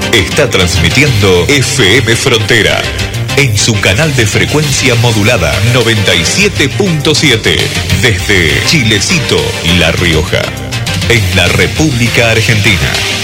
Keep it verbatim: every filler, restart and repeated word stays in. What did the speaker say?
Está transmitiendo F M Frontera en su canal de frecuencia modulada noventa y siete punto siete desde Chilecito, La Rioja, en la República Argentina.